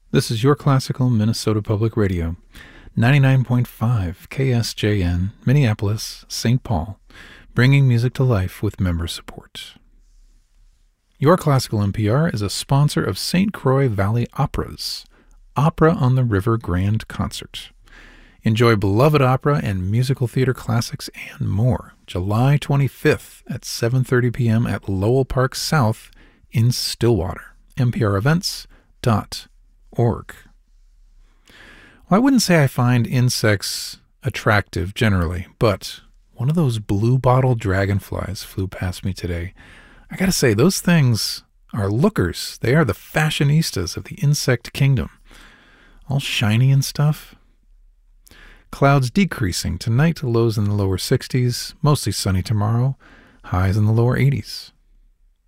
This is your classical Minnesota Public Radio, 99.5 KSJN, Minneapolis, St. Paul, bringing music to life with member support. Your Classical NPR is a sponsor of St. Croix Valley Operas, Opera on the River Grand Concert. Enjoy beloved opera and musical theater classics and more, July 25th at 7:30 p.m. at Lowell Park South in Stillwater. NPRevents.org. Well, I wouldn't say I find insects attractive generally, but one of those blue bottle dragonflies flew past me today. I gotta say, those things are lookers. They are the fashionistas of the insect kingdom. All shiny and stuff. Clouds decreasing tonight to lows in the lower 60s, mostly sunny tomorrow, highs in the lower 80s.